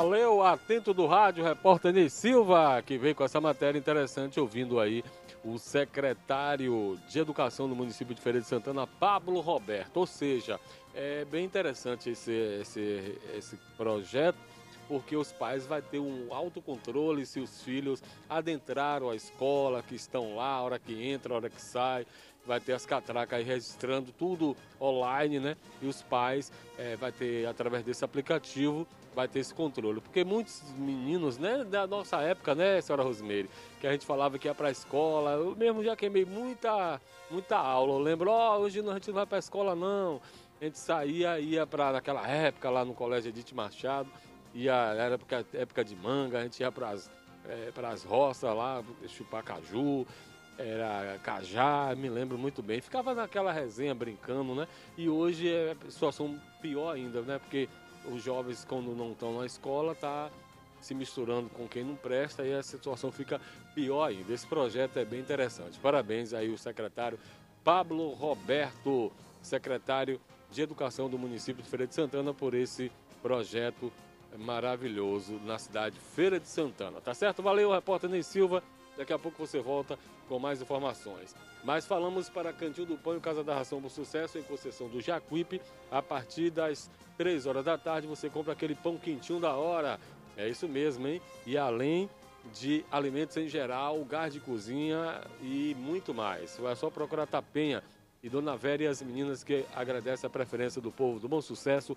Valeu, atento do rádio, repórter Ney Silva, que veio com essa matéria interessante, ouvindo aí o secretário de Educação do município de Feira de Santana, Pablo Roberto. Ou seja, é bem interessante esse projeto, porque os pais vão ter um autocontrole se os filhos adentraram a escola, que estão lá, a hora que entra, a hora que sai. Vai ter as catracas aí registrando tudo online, né? E os pais vai ter, através desse aplicativo, vai ter esse controle. Porque muitos meninos, né, da nossa época, né, senhora Rosemary, que a gente falava que ia para a escola, eu mesmo já queimei muita aula. Eu lembro, hoje a gente não vai para a escola, não. A gente saía, ia para, naquela época, lá no Colégio Edith Machado, era época de manga, a gente ia para as roças lá, chupar caju, era cajá, me lembro muito bem. Ficava naquela resenha brincando, né? E hoje é a situação pior ainda, né? Porque os jovens, quando não estão na escola, tá se misturando com quem não presta e a situação fica pior ainda. Esse projeto é bem interessante. Parabéns aí o secretário Pablo Roberto, secretário de Educação do município de Feira de Santana, por esse projeto maravilhoso na cidade de Feira de Santana. Tá certo? Valeu, repórter Ney Silva. Daqui a pouco você volta com mais informações. Mas falamos para Cantil do Pão e Casa da Ração Bom Sucesso, em Conceição do Jacuípe. A partir das 3 horas da tarde você compra aquele pão quentinho da hora. É isso mesmo, hein? E além de alimentos em geral, gás de cozinha e muito mais. É só procurar Tapenha e Dona Vera e as meninas que agradecem a preferência do povo do Bom Sucesso,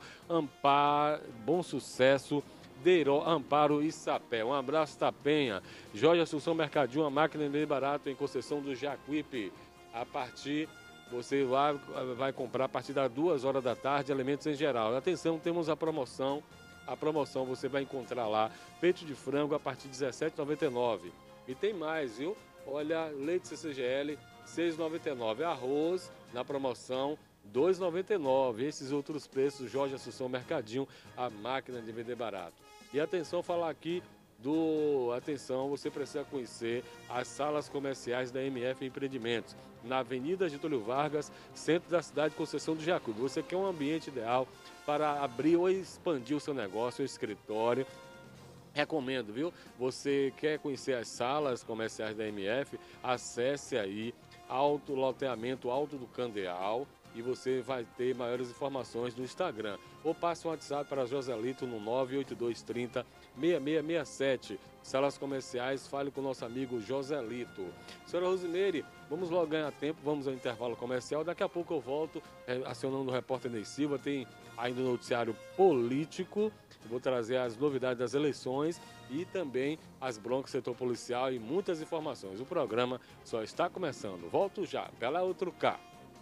Bom Sucesso, Deiró, Amparo e Sapé. Um abraço, Tapenha. Jorge Assunção Mercadinho, a máquina bem barato em Conceição do Jacuípe. Você vai comprar a partir das 2 horas da tarde, alimentos em geral. Atenção, temos a promoção. A promoção você vai encontrar lá, peito de frango a partir de R$ 17,99. E tem mais, viu? Olha, leite CCGL, R$ 6,99. Arroz, na promoção, R$ 2,99. Esses outros preços, Jorge Assunção Mercadinho, a máquina de vender barato. E atenção, falar aqui atenção, você precisa conhecer as salas comerciais da MF Empreendimentos, na Avenida Getúlio Vargas, centro da cidade de Conceição do Jacuípe. Você quer um ambiente ideal para abrir ou expandir o seu negócio, o escritório. Recomendo, viu? Você quer conhecer as salas comerciais da MF? Acesse aí Loteamento Alto do Candeal e você vai ter maiores informações no Instagram. Ou passe um WhatsApp para Joselito no 98230-6667. Salas comerciais, fale com o nosso amigo Joselito. Senhora Rosemary, vamos logo ganhar tempo, vamos ao intervalo comercial. Daqui a pouco eu volto acionando o repórter Ney Silva. Tem ainda o noticiário político. Vou trazer as novidades das eleições e também as broncas do setor policial e muitas informações. O programa só está começando. Volto já, pela outro K.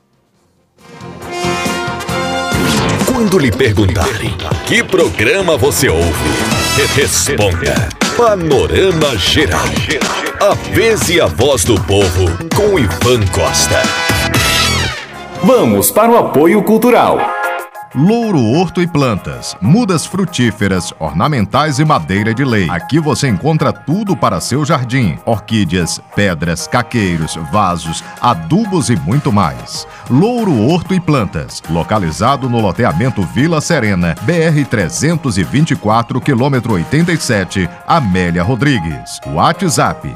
Quando lhe perguntarem que programa você ouve, responda Panorama Geral. A vez e a voz do povo com Ivan Costa. Vamos para o apoio cultural. Louro Horto e Plantas, mudas frutíferas, ornamentais e madeira de lei. Aqui você encontra tudo para seu jardim: orquídeas, pedras, caqueiros, vasos, adubos e muito mais. Louro Horto e Plantas, localizado no loteamento Vila Serena, BR-324, quilômetro 87, Amélia Rodrigues. WhatsApp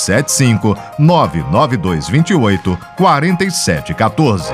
75992284714.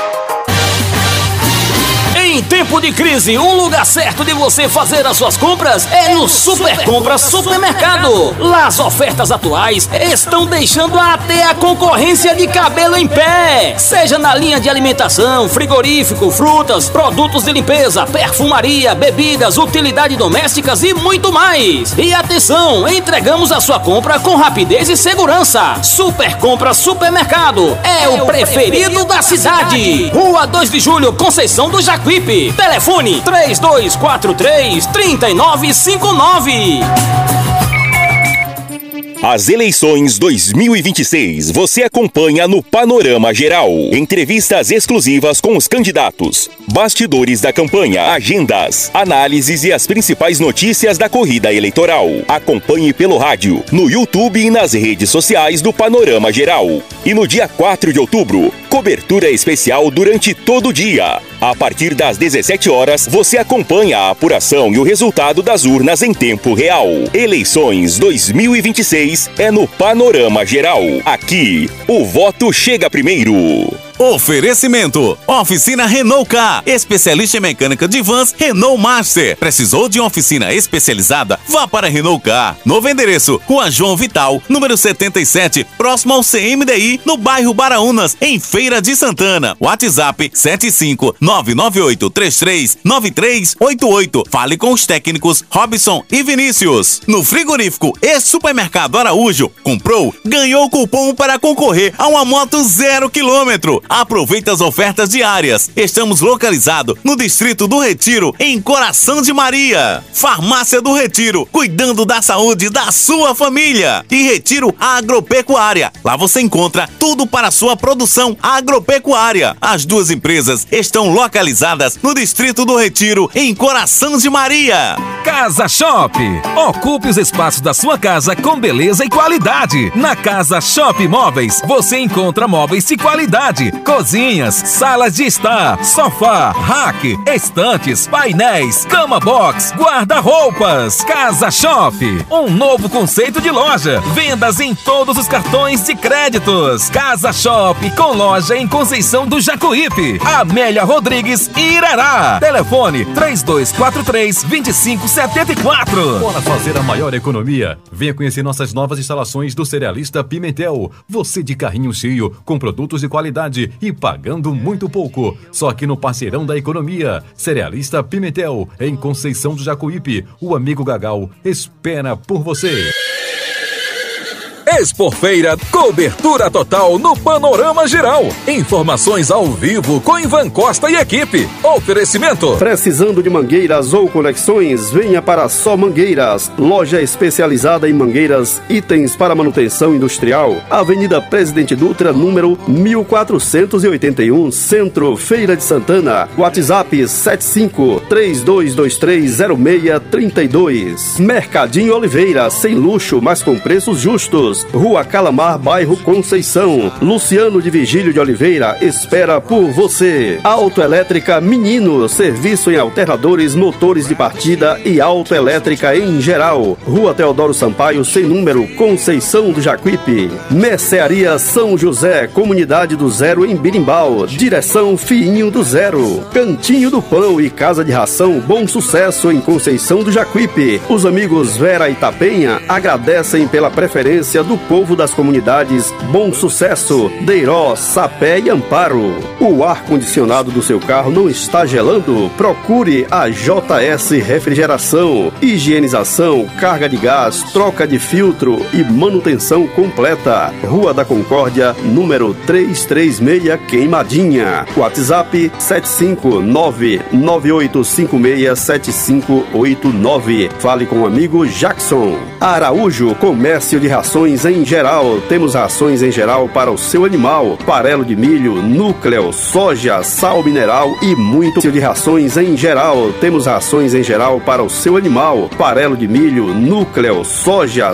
Em tempo de crise, um lugar certo de você fazer as suas compras é no Super Compras Supermercado. Lá as ofertas atuais estão deixando até a concorrência de cabelo em pé. Seja na linha de alimentação, frigorífico, frutas, produtos de limpeza, perfumaria, bebidas, utilidades domésticas e muito mais. E atenção, entregamos a sua compra com rapidez e segurança. Super Compras Supermercado é o preferido da cidade. Rua 2 de Julho, Conceição do Jacuípe. Telefone 3243-3959. As eleições 2026 você acompanha no Panorama Geral. Entrevistas exclusivas com os candidatos, bastidores da campanha, agendas, análises e as principais notícias da corrida eleitoral. Acompanhe pelo rádio, no YouTube e nas redes sociais do Panorama Geral. E no dia 4 de outubro, cobertura especial durante todo o dia. A partir das 17 horas, você acompanha a apuração e o resultado das urnas em tempo real. Eleições 2026 é no Panorama Geral. Aqui, o voto chega primeiro. Oferecimento: Oficina Renault Car, especialista em mecânica de vans Renault Master. Precisou de uma oficina especializada? Vá para Renault Car. Novo endereço: Rua João Vital, número 77, próximo ao CMDI, no bairro Baraunas, em Feira de Santana. WhatsApp 75998339388. Fale com os técnicos Robson e Vinícius. No frigorífico e supermercado Araújo, comprou, ganhou cupom para concorrer a uma moto 0 km. Aproveita as ofertas diárias. Estamos localizados no Distrito do Retiro, em Coração de Maria. Farmácia do Retiro, cuidando da saúde da sua família. E Retiro Agropecuária. Lá você encontra tudo para a sua produção agropecuária. As duas empresas estão localizadas no Distrito do Retiro, em Coração de Maria. Casa Shop. Ocupe os espaços da sua casa com beleza e qualidade. Na Casa Shop Móveis, você encontra móveis de qualidade, cozinhas, salas de estar, sofá, rack, estantes, painéis, cama box, guarda-roupas. Casa Shop, um novo conceito de loja. Vendas em todos os cartões de créditos. Casa Shop, com loja em Conceição do Jacuípe, Amélia Rodrigues e Irará. Telefone 3243-2574. Bora fazer a maior economia. Venha conhecer nossas novas instalações do Cerealista Pimentel. Você de carrinho cheio, com produtos de qualidade e pagando muito pouco. Só aqui no Parceirão da Economia. Cerealista Pimentel, em Conceição do Jacuípe. O amigo Gagal espera por você. Expofeira, cobertura total no Panorama Geral. Informações ao vivo com Ivan Costa e equipe. Oferecimento: precisando de mangueiras ou conexões? Venha para Só Mangueiras. Loja especializada em mangueiras, itens para manutenção industrial. Avenida Presidente Dutra, número 1481, Centro, Feira de Santana. WhatsApp 75-3223-0632. Mercadinho Oliveira, sem luxo, mas com preços justos. Rua Calamar, bairro Conceição. Luciano de Vigílio de Oliveira espera por você. Autoelétrica Menino, serviço em alternadores, motores de partida e autoelétrica em geral. Rua Teodoro Sampaio, sem número, Conceição do Jacuípe. Mercearia São José, Comunidade do Zero em Birimbau. Direção Fiinho do Zero. Cantinho do Pão e Casa de Ração Bom Sucesso em Conceição do Jacuípe. Os amigos Vera e Tapenha agradecem pela preferência do povo das comunidades Bom Sucesso, Deiró, Sapé e Amparo. O ar-condicionado do seu carro não está gelando? Procure a JS Refrigeração. Higienização, carga de gás, troca de filtro e manutenção completa. Rua da Concórdia, número 336, Queimadinha. WhatsApp 759-9856-7589. Fale com o amigo Jackson. Araújo, comércio de rações em geral. Temos rações em geral para o seu animal. Farelo de milho, núcleo, soja, sal mineral e muito de rações em geral. Temos rações em geral para o seu animal. Farelo de milho, núcleo, soja,